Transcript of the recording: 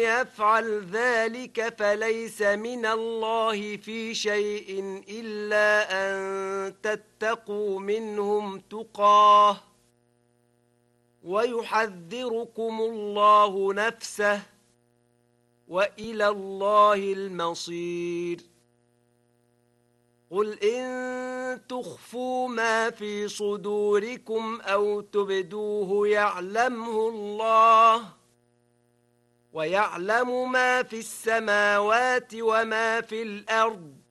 يفعل ذلك فليس من الله في شيء إلا أن تتقوا منهم تقاه ويحذركم الله نفسه وإلى الله المصير. قل إن تخفوا ما في صدوركم أو تبدوه يعلمه الله ويعلم ما في السماوات وما في الأرض